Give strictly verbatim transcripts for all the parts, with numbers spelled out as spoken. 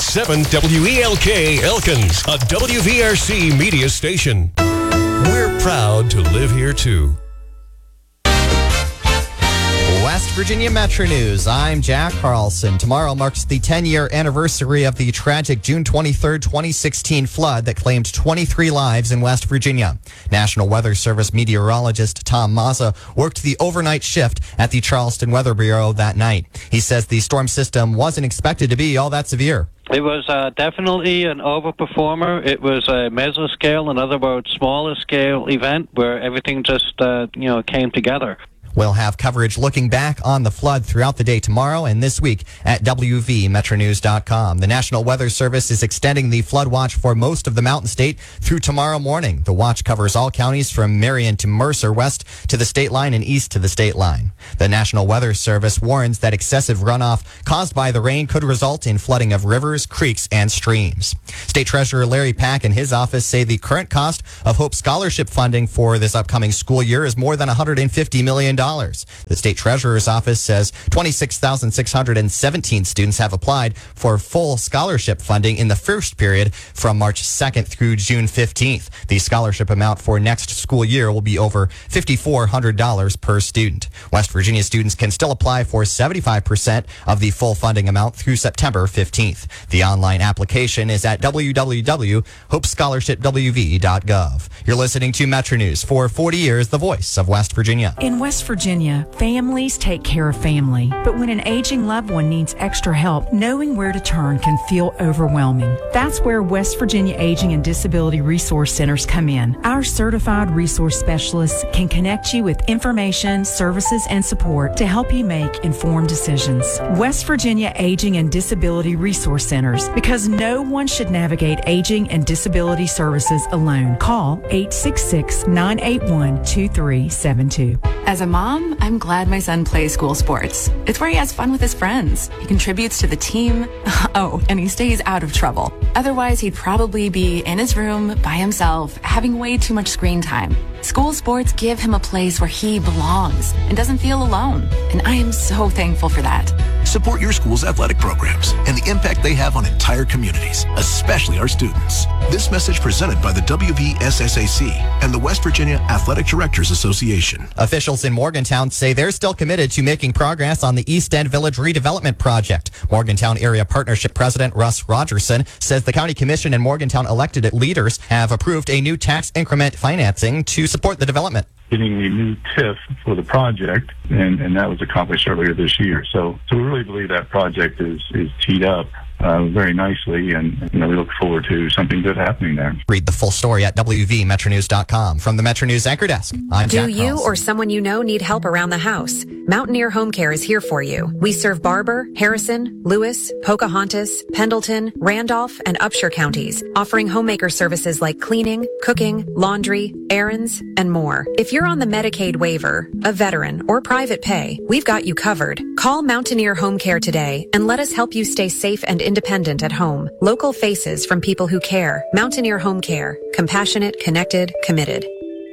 seven W E L K Elkins, a W V R C media station. We're proud to live here, too. West Virginia Metro News. I'm Jack Carlson. Tomorrow marks the ten-year anniversary of the tragic June twenty-third, twenty sixteen flood that claimed twenty-three lives in West Virginia. National Weather Service meteorologist Tom Mazza worked the overnight shift at the Charleston Weather Bureau that night. He says the storm system wasn't expected to be all that severe. It was uh, definitely an overperformer. It was a mesoscale, in other words, smaller scale event where everything just, uh, you know, came together. We'll have coverage looking back on the flood throughout the day tomorrow and this week at W V Metro News dot com. The National Weather Service is extending the flood watch for most of the Mountain State through tomorrow morning. The watch covers all counties from Marion to Mercer, west to the state line and east to the state line. The National Weather Service warns that excessive runoff caused by the rain could result in flooding of rivers, creeks, and streams. State Treasurer Larry Pack and his office say the current cost of Hope Scholarship funding for this upcoming school year is more than one hundred fifty million dollars. The State Treasurer's Office says twenty-six thousand six hundred seventeen students have applied for full scholarship funding in the first period from March second through June fifteenth. The scholarship amount for next school year will be over five thousand four hundred dollars per student. West Virginia students can still apply for seventy-five percent of the full funding amount through September fifteenth. The online application is at w w w dot hope scholarship w v dot gov. You're listening to Metro News. For forty years, the voice of West Virginia. In West Virginia, families take care of family. But when an aging loved one needs extra help, knowing where to turn can feel overwhelming. That's where West Virginia Aging and Disability Resource Centers come in. Our certified resource specialists can connect you with information, services, and support to help you make informed decisions. West Virginia Aging and Disability Resource Centers, because no one should navigate aging and disability services alone. Call eight six six, nine eight one, two three seven two. As a mom, I'm glad my son plays school sports. It's where he has fun with his friends. He contributes to the team. Oh, and he stays out of trouble. Otherwise, he'd probably be in his room by himself, having way too much screen time. School sports give him a place where he belongs and doesn't feel alone. And I am so thankful for that. Support your school's athletic programs and the impact they have on entire communities, especially our students. This message presented by the W V S S A C and the West Virginia Athletic Directors Association. Officials in Morgantown say they're still committed to making progress on the East End Village redevelopment project. Morgantown Area Partnership President Russ Rogerson says the County Commission and Morgantown elected leaders have approved a new tax increment financing to support the development. Getting a new T I F for the project, and, and that was accomplished earlier this year. So, so we really believe that project is, is teed up uh, very nicely, and you know, we look forward to something good happening there. Read the full story at w v metro news dot com. From the Metro News Anchor Desk, I'm Do Jack you Carlson. or someone you know need help around the house? Mountaineer Home Care is here for you. We serve Barber, Harrison, Lewis, Pocahontas, Pendleton, Randolph, and Upshur counties, offering homemaker services like cleaning, cooking, laundry, errands, and more. If you're on the Medicaid waiver, a veteran, or private pay, we've got you covered. Call Mountaineer Home Care today and let us help you stay safe and independent at home. Local faces from people who care. Mountaineer Home Care. Compassionate, connected, committed.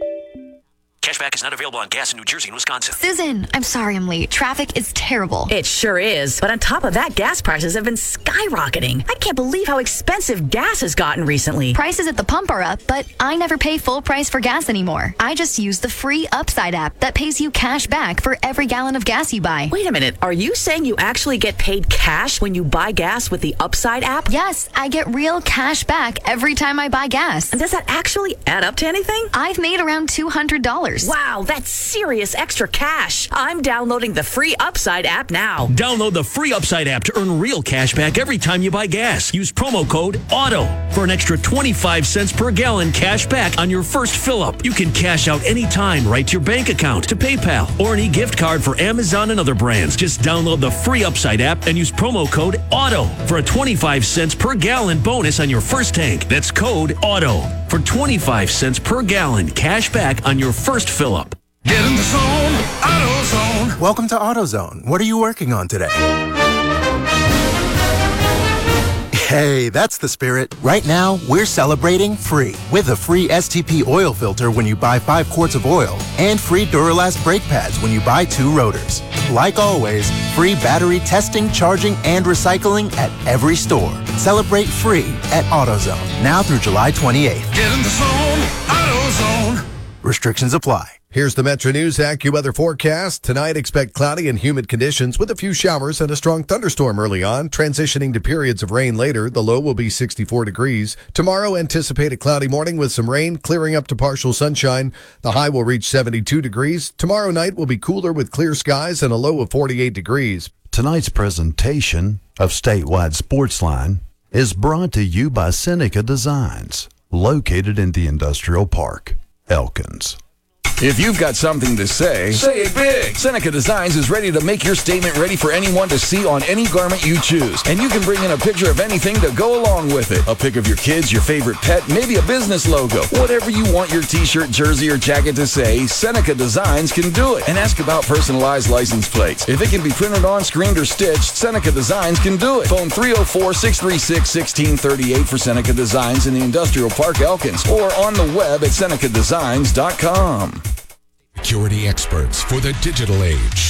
Cashback is not available on gas in New Jersey and Wisconsin. Susan, I'm sorry I'm late. Traffic is terrible. It sure is. But on top of that, gas prices have been skyrocketing. I can't believe how expensive gas has gotten recently. Prices at the pump are up, but I never pay full price for gas anymore. I just use the free Upside app that pays you cash back for every gallon of gas you buy. Wait a minute. Are you saying you actually get paid cash when you buy gas with the Upside app? Yes, I get real cash back every time I buy gas. And does that actually add up to anything? I've made around two hundred dollars. Wow, that's serious extra cash. I'm downloading the free Upside app now. Download the free Upside app to earn real cash back every time you buy gas. Use promo code AUTO for an extra twenty-five cents per gallon cash back on your first fill-up. You can cash out anytime right to your bank account, to PayPal, or an e-gift card for Amazon and other brands. Just download the free Upside app and use promo code AUTO for a twenty-five cents per gallon bonus on your first tank. That's code AUTO for twenty-five cents per gallon cash back on your first fill-up. Get in the zone, AutoZone. Welcome to AutoZone. What are you working on today? Okay, that's the spirit. Right now, we're celebrating free with a free S T P oil filter when you buy five quarts of oil and free Duralast brake pads when you buy two rotors. Like always, free battery testing, charging, and recycling at every store. Celebrate free at AutoZone, now through July twenty-eighth. Get in the zone, AutoZone. Restrictions apply. Here's the Metro News AccuWeather forecast. Tonight, expect cloudy and humid conditions with a few showers and a strong thunderstorm early on, transitioning to periods of rain later. The low will be sixty-four degrees. Tomorrow, anticipate a cloudy morning with some rain, clearing up to partial sunshine. The high will reach seventy-two degrees. Tomorrow night will be cooler with clear skies and a low of forty-eight degrees. Tonight's presentation of Statewide Sportsline is brought to you by Seneca Designs, located in the Industrial Park, Elkins. If you've got something to say, say it big. Seneca Designs is ready to make your statement ready for anyone to see on any garment you choose. And you can bring in a picture of anything to go along with it. A pic of your kids, your favorite pet, maybe a business logo. Whatever you want your t-shirt, jersey, or jacket to say, Seneca Designs can do it. And ask about personalized license plates. If it can be printed on, screened, or stitched, Seneca Designs can do it. Phone three oh four, six three six, one six three eight for Seneca Designs in the Industrial Park, Elkins, or on the web at seneca designs dot com. Security experts for the digital age.